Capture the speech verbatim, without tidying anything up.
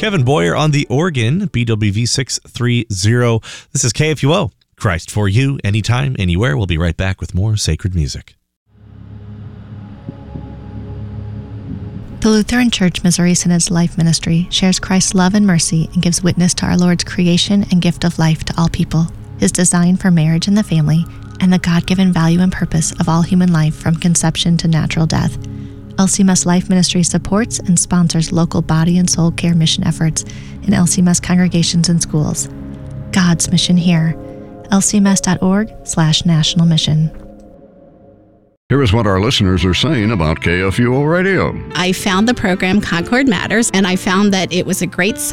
Kevin Boyer on the organ, B W V six thirty. This is K F U O, Christ for you, anytime, anywhere. We'll be right back with more sacred music. The Lutheran Church Missouri Synod's Life Ministry shares Christ's love and mercy and gives witness to our Lord's creation and gift of life to all people, His design for marriage and the family, and the God-given value and purpose of all human life from conception to natural death. L C M S Life Ministry supports and sponsors local body and soul care mission efforts in L C M S congregations and schools. God's mission here. L C M S dot org slash national mission. Here is what our listeners are saying about K F U O Radio. I found the program Concord Matters, and I found that it was a great